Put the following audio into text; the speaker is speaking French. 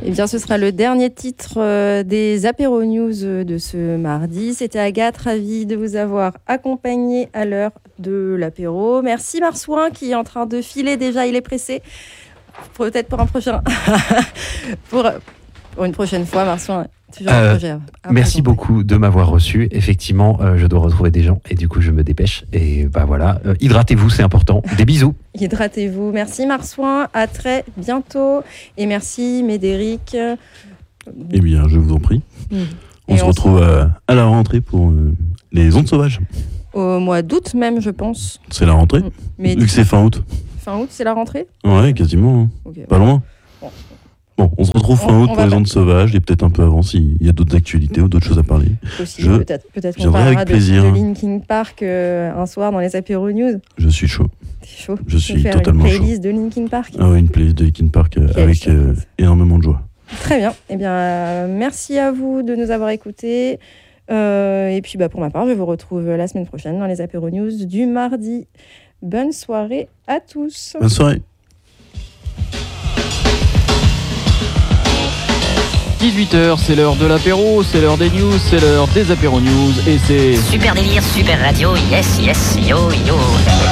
Eh bien, ce sera le dernier titre des Apéro News de ce mardi. C'était Agathe, ravie de vous avoir accompagné à l'heure de l'apéro. Merci Marsouin qui est en train de filer déjà, il est pressé. Peut-être pour un prochain... pour une prochaine fois, Marsouin. Merci beaucoup de m'avoir reçu. Effectivement, je dois retrouver des gens et du coup, je me dépêche. Et bah voilà, hydratez-vous, c'est important. Des bisous. Hydratez-vous. Merci Marsouin, à très bientôt. Et merci Médéric. Eh bien, je vous en prie. On se retrouve à la rentrée pour les ondes sauvages. Au mois d'août même, je pense. C'est la rentrée. Mais vu que c'est fin août. Fin août, c'est la rentrée ? Ouais, quasiment. Hein. Okay. Pas loin. Bon, on se retrouve fin août pour les ondes sauvages et peut-être un peu avant s'il y a d'autres actualités ou d'autres choses à parler. Peut-être qu'on parlera de Linkin Park un soir dans les Apéro News. Je suis chaud. T'es chaud ? Je suis totalement chaud. Une playlist de Linkin Park. Ah oui, une playlist de Linkin Park avec énormément de joie. Très bien. Eh bien, merci à vous de nous avoir écoutés. Et puis, pour ma part, je vous retrouve la semaine prochaine dans les Apéro News du mardi. Bonne soirée à tous. Bonne soirée. 18h, c'est l'heure de l'apéro, c'est l'heure des news, c'est l'heure des apéro news et c'est... Super délire, super radio, yes, yes, yo, yo.